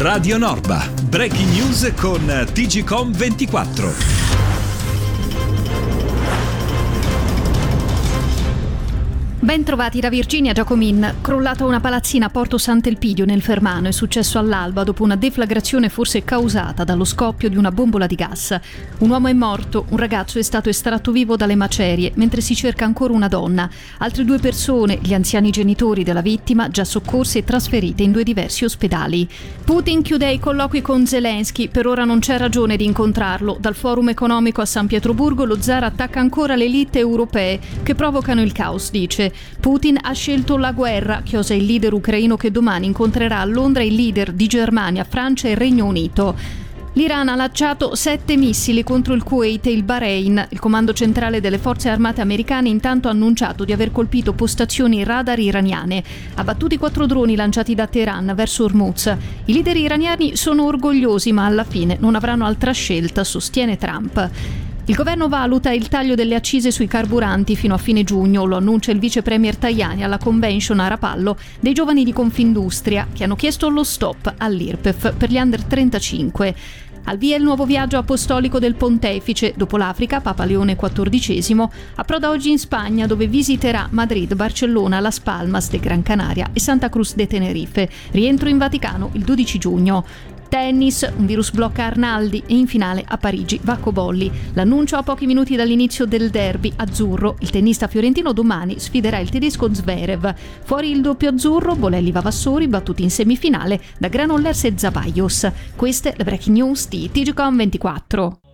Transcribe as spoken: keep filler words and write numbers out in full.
Radio Norba, breaking news con T G Com ventiquattro. Ben trovati da Virginia Giacomin. Crollata una palazzina a Porto Sant'Elpidio nel Fermano, è successo all'alba dopo una deflagrazione forse causata dallo scoppio di una bombola di gas. Un uomo è morto, un ragazzo è stato estratto vivo dalle macerie, mentre si cerca ancora una donna. Altre due persone, gli anziani genitori della vittima, già soccorse e trasferite in due diversi ospedali. Putin chiude i colloqui con Zelensky, per ora non c'è ragione di incontrarlo. Dal forum economico a San Pietroburgo lo zar attacca ancora le elite europee che provocano il caos, dice. Putin ha scelto la guerra, chiosa il leader ucraino che domani incontrerà a Londra i leader di Germania, Francia e Regno Unito. L'Iran ha lanciato sette missili contro il Kuwait e il Bahrain. Il comando centrale delle forze armate americane intanto ha annunciato di aver colpito postazioni radar iraniane. Abbattuti quattro droni lanciati da Teheran verso Hormuz. I leader iraniani sono orgogliosi, ma alla fine non avranno altra scelta, sostiene Trump. Il governo valuta il taglio delle accise sui carburanti fino a fine giugno, lo annuncia il vice premier Tajani alla convention a Rapallo dei giovani di Confindustria, che hanno chiesto lo stop all'I R P E F per gli under trentacinque. Al via il nuovo viaggio apostolico del pontefice. Dopo l'Africa, Papa Leone quattordicesimo approda oggi in Spagna, dove visiterà Madrid, Barcellona, Las Palmas de Gran Canaria e Santa Cruz de Tenerife. Rientro in Vaticano il dodici giugno. Tennis, un virus blocca Arnaldi e in finale a Parigi Vacco Bolli. L'annuncio a pochi minuti dall'inizio del derby azzurro. Il tennista fiorentino domani sfiderà il tedesco Zverev. Fuori il doppio azzurro, Bolelli Vavassori battuti in semifinale da Granollers e Zavaios. Queste le breaking news di T G Com ventiquattro.